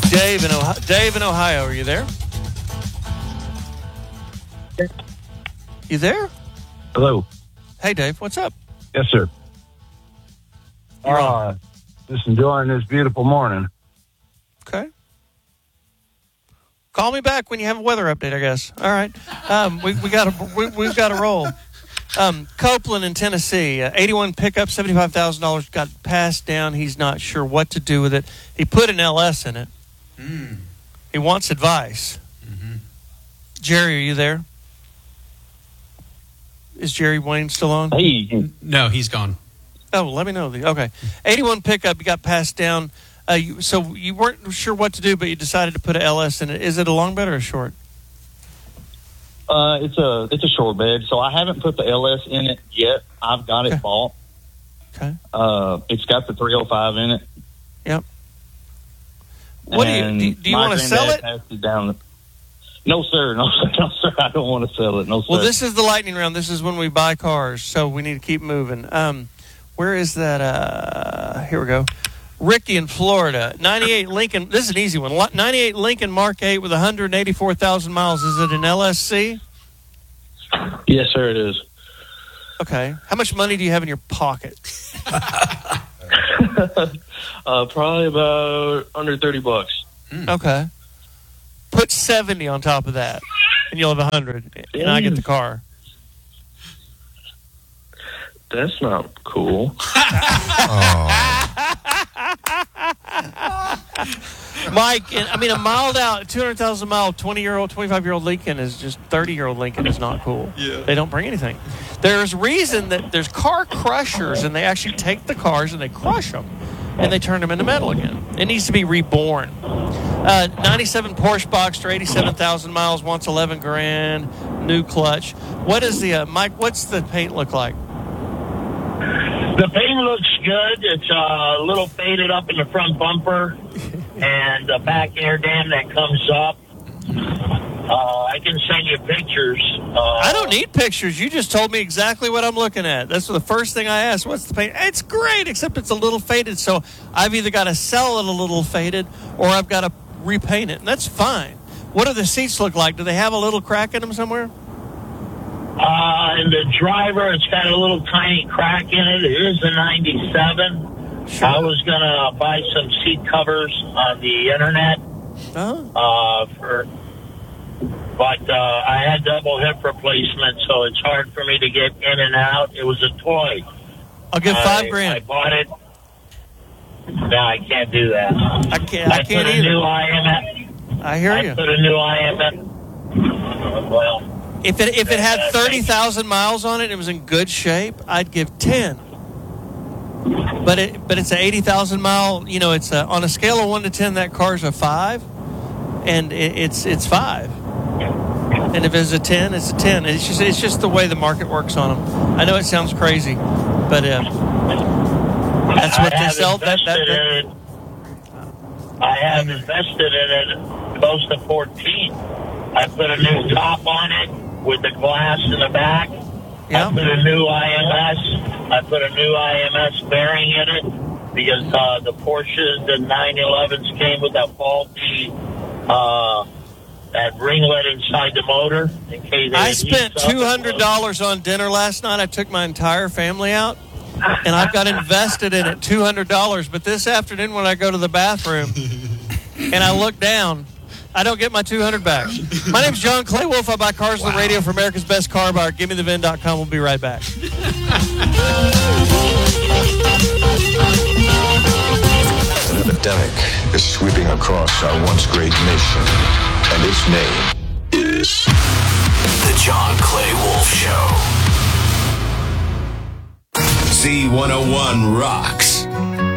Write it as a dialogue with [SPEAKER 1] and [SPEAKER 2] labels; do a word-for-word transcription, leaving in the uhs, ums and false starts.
[SPEAKER 1] Dave in Ohio. Dave in Ohio, are you there? You there?
[SPEAKER 2] Hello.
[SPEAKER 1] Hey, Dave. What's up?
[SPEAKER 2] Yes, sir.
[SPEAKER 1] You're
[SPEAKER 2] uh,
[SPEAKER 1] on.
[SPEAKER 2] Just enjoying this beautiful morning.
[SPEAKER 1] Okay. Call me back when you have a weather update, I guess. All right. Um, we we got to we, we've got to roll. Um, Copeland in Tennessee, uh, eighty-one pickup, seventy-five thousand dollars, got passed down. He's not sure what to do with it. He put an L S in it.
[SPEAKER 3] Mm.
[SPEAKER 1] He wants advice.
[SPEAKER 3] Mm-hmm.
[SPEAKER 1] Jerry, are you there? Is Jerry Wayne still on?
[SPEAKER 2] Hey.
[SPEAKER 3] No, he's gone.
[SPEAKER 1] Oh, let me know. The, okay. eighty-one pickup, you got passed down. Uh, you, so you weren't sure what to do, but you decided to put an L S in it. Is it a long bed or a short?
[SPEAKER 4] Uh, it's a it's a short bed, so I haven't put the L S in it yet. I've got it
[SPEAKER 1] Okay.
[SPEAKER 4] bought.
[SPEAKER 1] Okay.
[SPEAKER 4] Uh, it's got the three oh five in it.
[SPEAKER 1] Yep. What do you
[SPEAKER 4] And
[SPEAKER 1] do? Do you
[SPEAKER 4] my
[SPEAKER 1] want to sell
[SPEAKER 4] granddad
[SPEAKER 1] it?
[SPEAKER 4] passed it down. No, sir. No, sir. No, sir. I don't want to sell it. No, sir.
[SPEAKER 1] Well, this is the lightning round. This is when we buy cars, so we need to keep moving. Um, where is that? Uh, here we go. Ricky in Florida, ninety-eight Lincoln. This is an easy one. ninety-eight Lincoln Mark eight with one hundred eighty-four thousand miles. Is it an L S C?
[SPEAKER 4] Yes, sir. It is.
[SPEAKER 1] Okay. How much money do you have in your pocket?
[SPEAKER 4] uh, probably about under thirty bucks.
[SPEAKER 1] Okay. Put seventy on top of that, and you'll have one hundred, and I get the car.
[SPEAKER 4] That's not cool.
[SPEAKER 1] Mike, I mean, a miled out, two hundred thousand mile, twenty-year-old, twenty-five-year-old Lincoln is just thirty-year-old Lincoln is not cool.
[SPEAKER 3] Yeah.
[SPEAKER 1] They don't bring anything. There's reason that there's car crushers, and they actually take the cars and they crush them, and they turn them into metal again. It needs to be reborn. Uh, ninety-seven Porsche Boxster, eighty-seven thousand miles, wants eleven grand, new clutch. What is the, uh, Mike, what's the paint look like?
[SPEAKER 5] The paint looks good. It's uh, a little faded up in the front bumper and the back air dam that comes up. Uh, I can send you pictures. Uh,
[SPEAKER 1] I don't need pictures. You just told me exactly what I'm looking at. That's the first thing I asked. What's the paint? It's great, except it's a little faded. So I've either got to sell it a little faded or I've got to repaint it. And that's fine. What do the seats look like? Do they have a little crack in them somewhere?
[SPEAKER 5] Uh, and the driver, it's got a little tiny crack in it. It is a ninety-seven.
[SPEAKER 1] Sure.
[SPEAKER 5] I was going to buy some seat covers on the internet.
[SPEAKER 1] Oh.
[SPEAKER 5] Uh, for, but uh, I had double hip replacement, so it's hard for me to get in and out. It was a toy.
[SPEAKER 1] I'll give five
[SPEAKER 5] I,
[SPEAKER 1] grand.
[SPEAKER 5] I bought it. No, I can't do that.
[SPEAKER 1] I can't. I
[SPEAKER 5] I
[SPEAKER 1] can't
[SPEAKER 5] put a
[SPEAKER 1] either.
[SPEAKER 5] new I M S.
[SPEAKER 1] I hear
[SPEAKER 5] I
[SPEAKER 1] you.
[SPEAKER 5] put a new I M S. Well,
[SPEAKER 1] If it if it had thirty thousand miles on it and it was in good shape, I'd give ten. But it but it's an eighty thousand mile. You know, it's a, on a scale of one to ten. That car's a five, and it, it's it's five. And if it's a ten, it's a ten. It's just it's just the way the market works on them. I know it sounds crazy, but uh, that's what
[SPEAKER 5] I
[SPEAKER 1] they
[SPEAKER 5] have
[SPEAKER 1] sell. That, that,
[SPEAKER 5] invested
[SPEAKER 1] that,
[SPEAKER 5] in it. I have invested in it close to fourteen. I put a new top on it with the glass in the back.
[SPEAKER 1] Yeah.
[SPEAKER 5] I put a new I M S. I put a new I M S bearing in it because uh, the Porsches, the nine elevens came with that faulty uh, that ringlet inside the motor. In case
[SPEAKER 1] I
[SPEAKER 5] it
[SPEAKER 1] spent
[SPEAKER 5] heats up.
[SPEAKER 1] two hundred dollars on dinner last night. I took my entire family out, and I've got invested in it two hundred dollars. But this afternoon when I go to the bathroom and I look down, I don't get my two hundred dollars back. My name's John Clay Wolf. I buy cars on the radio for America's Best Car Buyer. Give me the V I N dot com. We'll be right back.
[SPEAKER 6] An epidemic is sweeping across our once great nation, and its name is
[SPEAKER 7] The John Clay Wolf Show.
[SPEAKER 6] Z one oh one rocks.